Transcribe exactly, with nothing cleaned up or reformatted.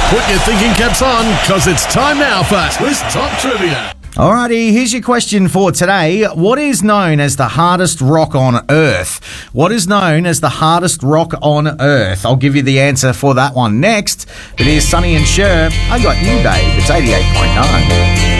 Put your thinking caps on, because it's time now for Twist Top Trivia. Alrighty, here's your question for today. What is known as the hardest rock on Earth? What is known as the hardest rock on Earth? I'll give you the answer for that one next. But here's Sonny and Cher. I got you, babe. It's eighty-eight point nine.